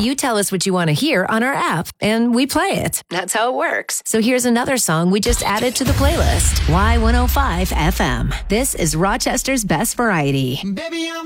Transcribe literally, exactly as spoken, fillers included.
You tell us what you want to hear on our app, and we play it. That's how it works. So here's another song we just added to the playlist. Y one oh five F M. This is Rochester's Best Variety. Baby, I'm